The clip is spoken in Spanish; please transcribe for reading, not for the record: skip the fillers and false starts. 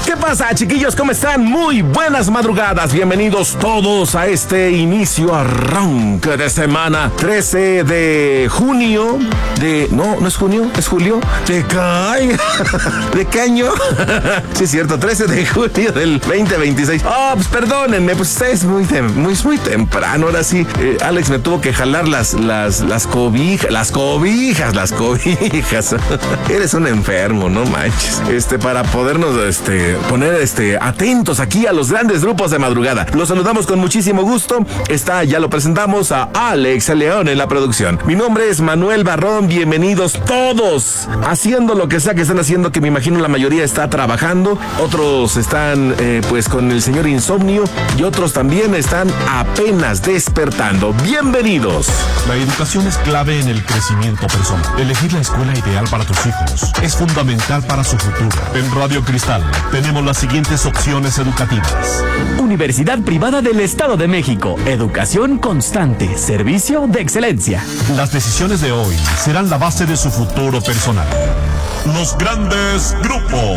¿Qué pasa, chiquillos? ¿Cómo están? Muy buenas madrugadas. Bienvenidos todos a este inicio, arranque de semana 13 de junio No es junio, es julio. ¿De qué año? Sí, es cierto, 13 de junio del 2026. Pues perdónenme, pues es muy temprano. Ahora sí, Alex me tuvo que jalar las cobijas. Las cobijas. Eres un enfermo, no manches. Para podernos poner atentos aquí a los grandes grupos de madrugada. Los saludamos con muchísimo gusto. Ya lo presentamos a Alex León en la producción. Mi nombre es Manuel Barrón. Bienvenidos todos, haciendo lo que sea que están haciendo, que me imagino la mayoría está trabajando. Otros están pues con el señor insomnio y otros también están apenas despertando. Bienvenidos. La educación es clave en el crecimiento personal. Elegir la escuela ideal para tus hijos es fundamental para su futuro. En Radio Cristal tenemos las siguientes opciones educativas. Universidad Privada del Estado de México. Educación constante. Servicio de excelencia. Las decisiones de hoy serán la base de su futuro personal. Los grandes grupos.